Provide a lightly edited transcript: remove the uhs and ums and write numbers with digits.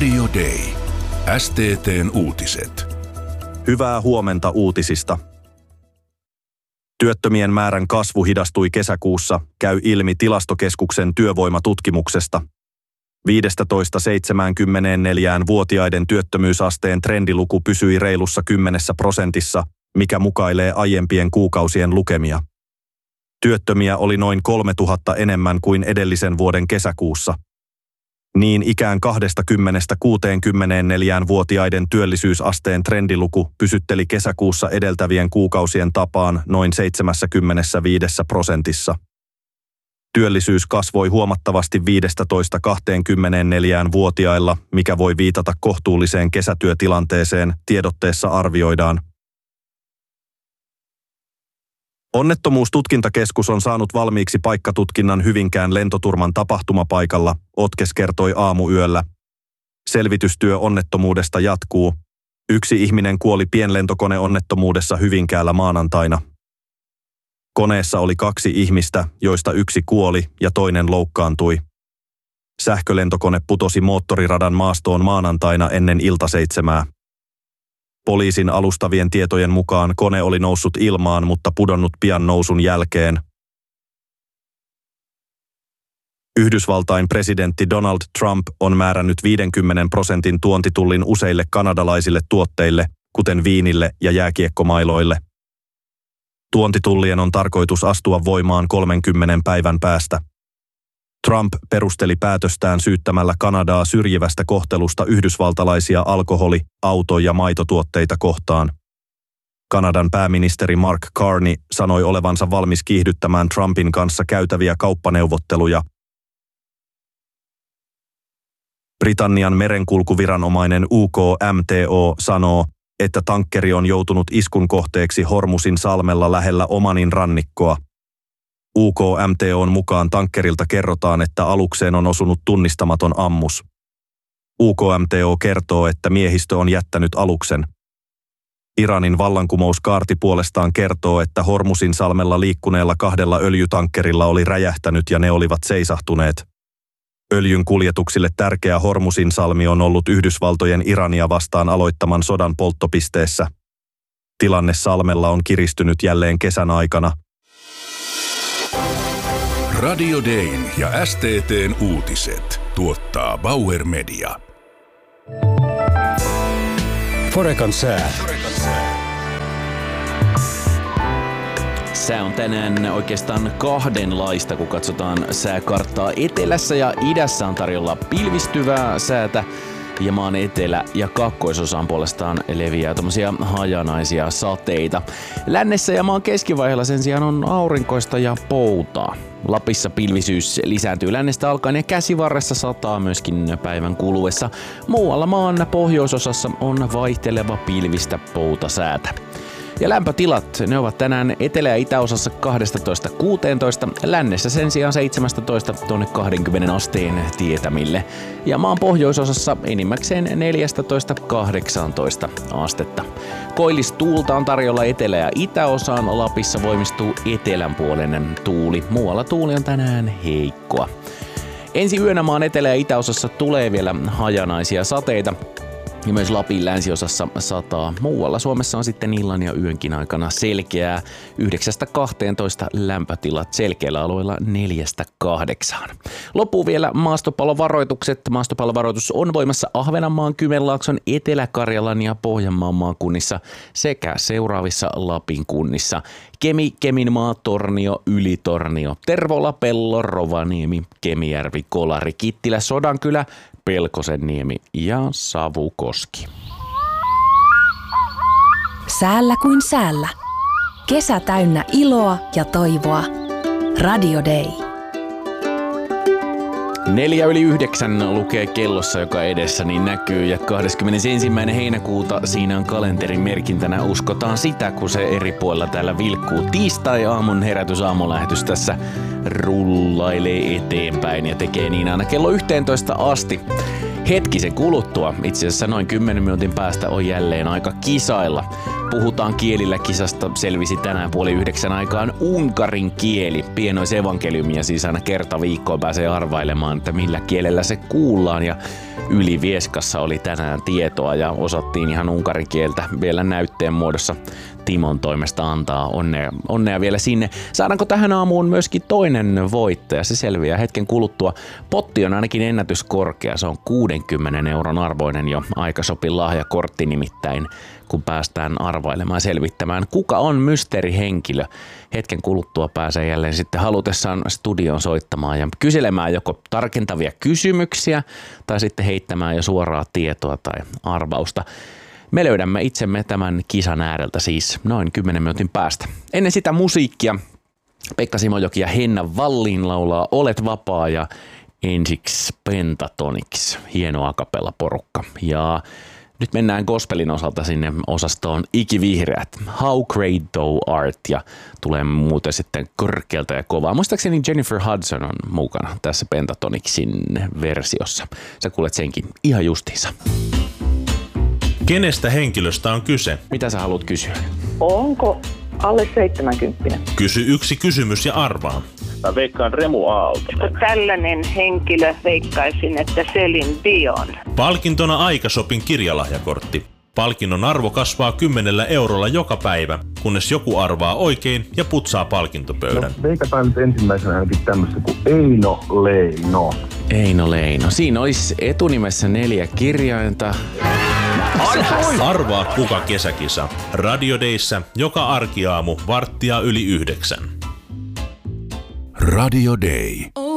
Radio Day. STT:n uutiset. Hyvää huomenta uutisista. Työttömien määrän kasvu hidastui kesäkuussa, käy ilmi Tilastokeskuksen työvoimatutkimuksesta. 15–74-vuotiaiden työttömyysasteen trendiluku pysyi reilussa 10%, mikä mukailee aiempien kuukausien lukemia. Työttömiä oli noin 3000 enemmän kuin edellisen vuoden kesäkuussa. Niin ikään 20–64-vuotiaiden työllisyysasteen trendiluku pysytteli kesäkuussa edeltävien kuukausien tapaan noin 75%. Työllisyys kasvoi huomattavasti 15–24-vuotiailla, mikä voi viitata kohtuulliseen kesätyötilanteeseen, tiedotteessa arvioidaan. Onnettomuustutkintakeskus on saanut valmiiksi paikkatutkinnan Hyvinkään lentoturman tapahtumapaikalla, Otkes kertoi aamuyöllä. Selvitystyö onnettomuudesta jatkuu. 1 ihminen kuoli pienlentokoneonnettomuudessa Hyvinkäällä maanantaina. Koneessa oli 2 ihmistä, joista 1 kuoli ja toinen loukkaantui. Sähkölentokone putosi moottoriradan maastoon maanantaina ennen 7:00. Poliisin alustavien tietojen mukaan kone oli noussut ilmaan, mutta pudonnut pian nousun jälkeen. Yhdysvaltain presidentti Donald Trump on määrännyt 50% tuontitullin useille kanadalaisille tuotteille, kuten viinille ja jääkiekkomailoille. Tuontitullien on tarkoitus astua voimaan 30 päivän päästä. Trump perusteli päätöstään syyttämällä Kanadaa syrjivästä kohtelusta yhdysvaltalaisia alkoholi-, auto- ja maitotuotteita kohtaan. Kanadan pääministeri Mark Carney sanoi olevansa valmis kiihdyttämään Trumpin kanssa käytäviä kauppaneuvotteluja. Britannian merenkulkuviranomainen UKMTO sanoo, että tankkeri on joutunut iskun kohteeksi Hormusin salmella lähellä Omanin rannikkoa. UKMTO:n mukaan tankkerilta kerrotaan, että alukseen on osunut tunnistamaton ammus. UKMTO kertoo, että miehistö on jättänyt aluksen. Iranin vallankumouskaarti puolestaan kertoo, että Hormusin salmella liikkuneella 2 öljytankkerilla oli räjähtänyt ja ne olivat seisahtuneet. Öljyn kuljetuksille tärkeä Hormusin salmi on ollut Yhdysvaltojen Irania vastaan aloittaman sodan polttopisteessä. Tilanne salmella on kiristynyt jälleen kesän aikana. Radio Dayn ja STT:n uutiset tuottaa Bauer Media. Forecan sää. Sää on tänään oikeastaan kahdenlaista, kun katsotaan sääkarttaa. Etelässä ja idässä on tarjolla pilvistyvää säätä ja maan etelä- ja kaakkoisosaan puolestaan leviää tommosia hajanaisia sateita. Lännessä ja maan keskivaiheella sen sijaan on aurinkoista ja poutaa. Lapissa pilvisyys lisääntyy lännestä alkaen ja Käsivarressa sataa myöskin päivän kuluessa. Muualla maan pohjoisosassa on vaihteleva pilvistä poutasäätä. Ja lämpötilat, ne ovat tänään etelä- ja itäosassa 12–16, lännessä sen sijaan 17 tuonne 20 asteen tietämille. Ja maan pohjoisosassa enimmäkseen 14–18 astetta. Koillistuulta on tarjolla etelä- ja itäosaan, Lapissa voimistuu etelänpuolinen tuuli. Muualla tuuli on tänään heikkoa. Ensi yönä maan etelä- ja itäosassa tulee vielä hajanaisia sateita. Ja myös Lapin länsiosassa sataa. Muualla Suomessa on sitten illan ja yönkin aikana selkeää 9–12 lämpötilat, selkeillä alueilla 4–8. Loppuu vielä maastopallovaroitukset. Maastopallovaroitus on voimassa Ahvenanmaan, Kymenlaakson, Etelä-Karjalan ja Pohjanmaan maakunnissa sekä seuraavissa Lapin kunnissa: Kemi, Keminmaa, Tornio, Ylitornio, Tervola, Pello, Rovaniemi, Kemijärvi, Kolari, Kittilä, Sodankylä, Pelkosenniemi ja Savukoski. Säällä kuin säällä. Kesä täynnä iloa ja toivoa. Radio Day. 8:04 lukee kellossa, joka edessä niin näkyy, ja 21. heinäkuuta siinä on kalenterin merkintänä. Uskotaan sitä, kun se eri puolilla täällä vilkkuu. Tiistai-aamun herätysaamulähetys tässä rullailee eteenpäin ja tekee niin aina kello 11 asti. Hetkisen kuluttua, itse asiassa noin 10 minuutin päästä, on jälleen aika kisailla. Puhutaan kielillä kisasta, selvisi tänään 8:30 aikaan unkarin kieli. Pienoisevankeliumia siis aina kerta viikkoon pääsee arvailemaan, että millä kielellä se kuullaan. Ja Ylivieskassa oli tänään tietoa ja osattiin ihan unkarin kieltä vielä näytteen muodossa Timon toimesta antaa. Onnea vielä sinne. Saadaanko tähän aamuun myöskin toinen voittaja? Se selviää hetken kuluttua. Potti on ainakin ennätyskorkea. Se on 60 euron arvoinen jo Aikashopin lahjakortti nimittäin, kun päästään arvailemaan ja selvittämään, kuka on mysteerihenkilö. Hetken kuluttua pääsee jälleen sitten halutessaan studioon soittamaan ja kyselemään joko tarkentavia kysymyksiä tai sitten heittämään jo suoraa tietoa tai arvausta. Me löydämme itsemme tämän kisan ääreltä siis noin 10 minuutin päästä. Ennen sitä musiikkia Pekka Simojoki ja Henna Wallin laulaa Olet vapaa ja ensiksi Pentatonix. Hieno a cappella porukka. Ja nyt mennään gospelin osalta sinne osastoon Ikivihreät. How Great Thou Art ja tulee muuten sitten korkealta ja kovaa. Muistaakseni Jennifer Hudson on mukana tässä Pentatonixin versiossa. Sä kuulet senkin ihan justiinsa. Kenestä henkilöstä on kyse? Mitä sä haluat kysyä? Onko alle 70? Kysy yksi kysymys ja arvaa. Mä veikkaan Remu Aaltonen. Tällainen henkilö veikkaisin, että Celine Dion. Palkintona Aikashopin kirjalahjakortti. Palkinnon arvo kasvaa 10 eurolla joka päivä, kunnes joku arvaa oikein ja putsaa palkintopöydän. No, veikataan nyt ensimmäisenä ainakin tämmöistä kuin Eino Leino. Eino Leino. Siinä olisi etunimessä 4 kirjainta. Arvaa kuka kesäkisa. Radio Dayssä joka arkiaamu 8:45. Radio Day.